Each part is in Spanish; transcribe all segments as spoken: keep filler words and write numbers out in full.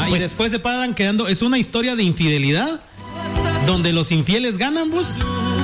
Ajá, pues, y después se paran quedando. Es una historia de infidelidad donde los infieles ganan, vos.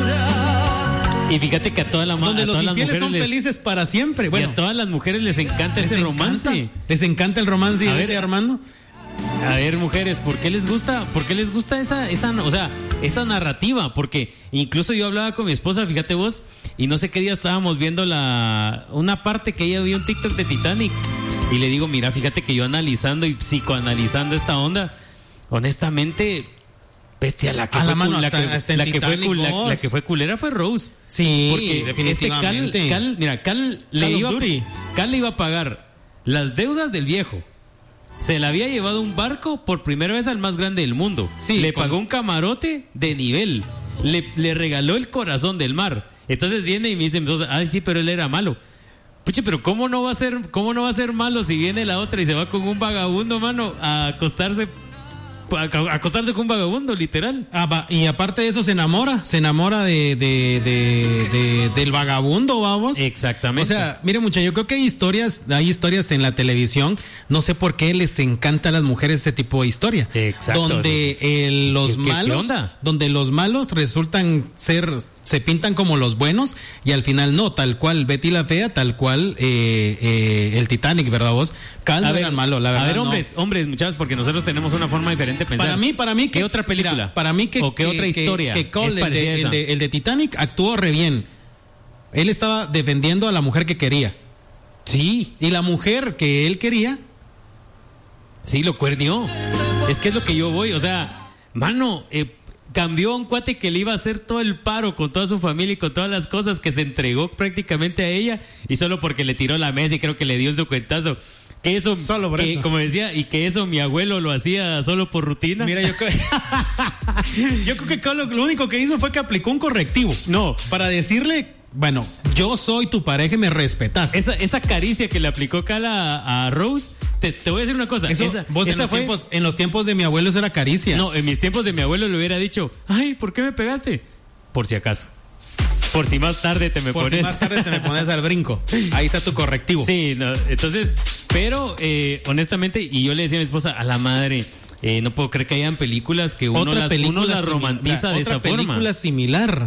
Y fíjate que a todas, la, donde a los todas las infieles mujeres son les, felices para siempre. Bueno, y a todas las mujeres les encanta les ese encanta, romance. Les encanta el romance, a y ver, Armando. A ver, mujeres, ¿por qué les gusta? ¿Por qué les gusta esa, esa, o sea, esa narrativa? Porque incluso yo hablaba con mi esposa, fíjate vos, y no sé qué día estábamos viendo la una parte que ella vio un TikTok de Titanic. Y le digo, mira, fíjate que yo analizando y psicoanalizando esta onda, honestamente, bestia, la que, a fue, la mano, la, hasta, que, hasta la, que fue, la, la que fue culera fue Rose. Sí, porque definitivamente. Este Cal, Cal, mira, Cal le, iba, Cal le iba a pagar las deudas del viejo. Se le había llevado un barco por primera vez al más grande del mundo. Sí, le con... pagó un camarote de nivel. Le, le regaló el corazón del mar. Entonces viene y me dice, ay sí, pero él era malo. Puche, pero ¿cómo no va a ser, cómo no va a ser malo si viene la otra y se va con un vagabundo, mano, a acostarse, a acostarse con un vagabundo, literal? Ah, va, y aparte de eso se enamora, se enamora de, de, de, de del vagabundo, vamos. Exactamente. O sea, mire, mucha, yo creo que hay historias, hay historias en la televisión, no sé por qué les encanta a las mujeres ese tipo de historia. Exacto. Donde eh, los ¿Qué, qué, malos, qué onda? donde los malos resultan ser, se pintan como los buenos y al final no, tal cual Betty la Fea, tal cual eh, eh, el Titanic, ¿verdad vos? Cal no era malo, la verdad. A ver, no. hombres, hombres, muchachos, porque nosotros tenemos una forma diferente de pensar. Para mí, para mí, ¿qué que, otra película? Mira, para mí que o qué que, otra historia que, que Cole, es el, parecida de, a esa? El, de, el de Titanic actuó re bien. Él estaba defendiendo a la mujer que quería. Sí. Y la mujer que él quería, sí, lo cuernió. Es que es lo que yo voy, o sea, mano, eh, cambió a un cuate que le iba a hacer todo el paro con toda su familia y con todas las cosas, que se entregó prácticamente a ella, y solo porque le tiró la mesa y creo que le dio su cuentazo. Que eso, solo por que, eso. Como decía, y que eso mi abuelo lo hacía solo por rutina. Mira, yo creo, yo creo que Colo, lo único que hizo fue que aplicó un correctivo. No. Para decirle, bueno, yo soy tu pareja y me respetas. Esa, esa caricia que le aplicó Cal a, a Rose, te, te voy a decir una cosa. Eso, esa, vos esa en, los fue... tiempos, en los tiempos de mi abuelo eso era caricia. No, en mis tiempos de mi abuelo le hubiera dicho, ay, ¿por qué me pegaste? Por si acaso. Por si más tarde te me Por pones. si más tarde te me pones al brinco. Ahí está tu correctivo. Sí, no, entonces, pero eh, honestamente, y yo le decía a mi esposa, a la madre, eh, no puedo creer que hayan películas que uno otra las, película uno las romantiza similar, de esa otra forma. película similar.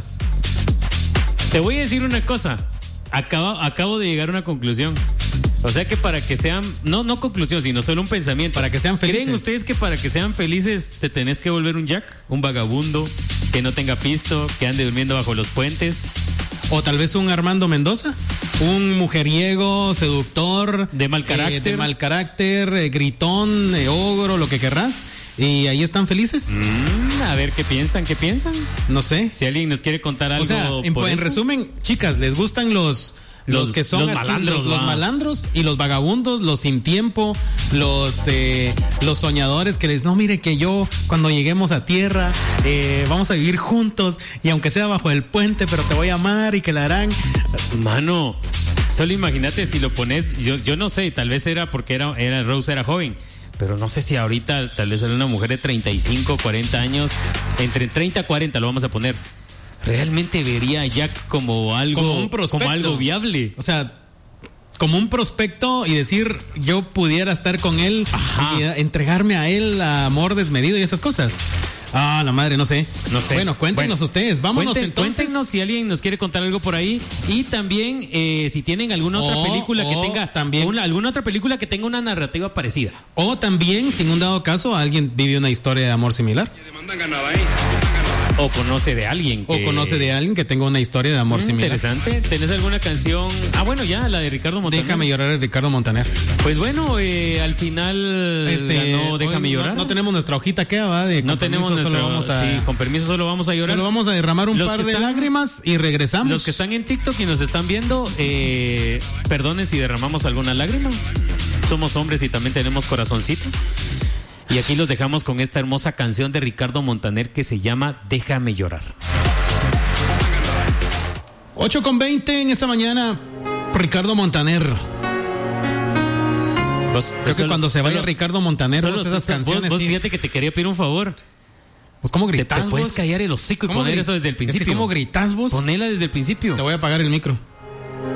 Te voy a decir una cosa. Acabo, acabo de llegar a una conclusión. O sea que para que sean, no, no conclusión, sino solo un pensamiento. Para que sean felices. ¿Creen ustedes que para que sean felices te tenés que volver un jack? Un vagabundo, que no tenga pisto, que ande durmiendo bajo los puentes. O tal vez un Armando Mendoza, un mujeriego, seductor, de mal carácter, eh, de mal carácter, eh, gritón, eh, ogro, lo que querrás. Y ahí están felices. Mm, a ver qué piensan, qué piensan. No sé. Si alguien nos quiere contar algo. O sea, en, por en eso. resumen, chicas, ¿les gustan los los, los que son los así, malandros, los, los va. malandros y los vagabundos, los sin tiempo, los eh, los soñadores que les no mire que yo cuando lleguemos a tierra eh, vamos a vivir juntos y aunque sea bajo el puente pero te voy a amar y que la harán? Mano, solo imagínate si lo pones, yo yo no sé, tal vez era porque era era Rose era joven. Pero no sé si ahorita tal vez era una mujer de treinta y cinco, cuarenta años, entre treinta y cuarenta lo vamos a poner. Realmente vería a Jack como algo, como un prospecto, como algo viable. O sea, como un prospecto y decir yo pudiera estar con él. Ajá. Y entregarme a él a amor desmedido y esas cosas. Ah, la madre, no sé. No sé. Bueno, cuéntenos bueno, ustedes. Vámonos cuenten, entonces. Cuéntenos si alguien nos quiere contar algo por ahí. Y también eh, si tienen alguna otra o, película o que tenga también, una, alguna otra película que tenga una narrativa parecida. O también, sin un dado caso, alguien vive una historia de amor similar. O conoce de alguien que... O conoce de alguien que tenga una historia de amor mm, similar. Interesante. ¿Tenés alguna canción? Ah, bueno, ya, la de Ricardo Montaner. Déjame llorar de Ricardo Montaner. Pues bueno, eh, al final este, ganó Déjame no, llorar. No tenemos nuestra hojita que va de No tenemos nuestro, solo vamos a, sí, con permiso solo vamos a llorar. Solo vamos a derramar un los par de están, lágrimas y regresamos. Los que están en TikTok y nos están viendo, eh, perdonen si derramamos alguna lágrima. Somos hombres y también tenemos corazoncito. Y aquí los dejamos con esta hermosa canción de Ricardo Montaner que se llama Déjame llorar. ocho con veinte en esta mañana, Ricardo Montaner. Vos, Creo que solo, cuando se vaya solo, Ricardo Montaner, solo, vos esas solo, canciones. Vos, sí. fíjate que te quería pedir un favor. Pues ¿cómo gritas ¿Te, te puedes vos? callar el hocico y poner grit- eso desde el principio? ¿Cómo gritas vos? Ponela desde el principio. Te voy a apagar el micro.